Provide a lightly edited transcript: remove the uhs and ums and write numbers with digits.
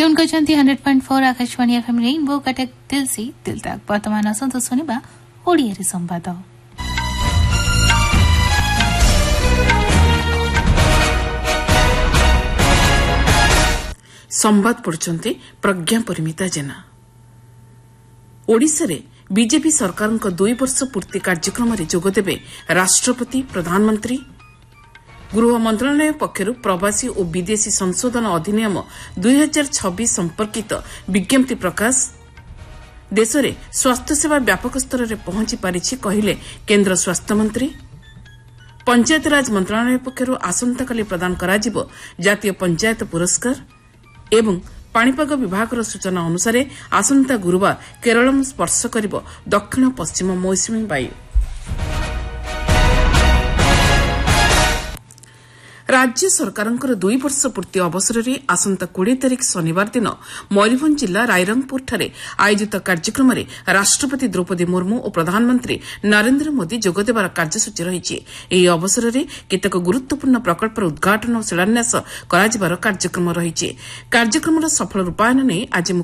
Tune करछन्ती 100.4 Akashvani FM rainbow Cuttack दिल से दिल तक। वर्तमान आसंत सुनिबा ओडिया संवाद। संवाद पढ़ुछन्ती प्रज्ञा परिमिता जेना। ओडिशा रे बीजेपी सरकार 2 वर्ष पूर्ति कार्यक्रम में जोगदेवे राष्ट्रपति प्रधानमंत्री। गृह मंत्रालय पक्षर प्रवासी और विदेशी संशोधन अधिनियम 2026 संपर्कित विज्ञप्ति प्रकाश। देश में स्वास्थ्य सेवा व्यापक स्तर में पहुंची पारिछि कहले केन्द्र स्वास्थ्य मंत्री। पंचायत राज मंत्रालय पक्षर आसंताकाली प्रदान कराजिबो जातीय पंचायत पुरस्कार। एवं पाणीपाग विभाग सूचना अनुसार आसंता गुरुवार केरल स्पर्श करिबो दक्षिण पश्चिम मौसुमी वायु। राज्य सरकार 2 वर्ष पूर्ति अवसर में आसंता 20 तारिख शनिवार दिन मयूरभंज जिला रायरंगपुर ठारे आयोजित कार्यक्रम में राष्ट्रपति द्रौपदी मुर्मू और प्रधानमंत्री नरेंद्र मोदी जोगदेवार कार्यसूची रही। ଏହି ଅବସରରେ କେତେକ ଗୁରୁତ୍ୱପୂର୍ଣ୍ଣ ପ୍ରକଳ୍ପର ଉଦ୍ଘାଟନ ଓ ଶିଳାନ୍ୟାସ କରାଯିବାର କାର୍ଯ୍ୟକ୍ରମ ରହିଛି। କାର୍ଯ୍ୟକ୍ରମର ସଫଳ ରୂପାୟନ ନେଇ ଆଜି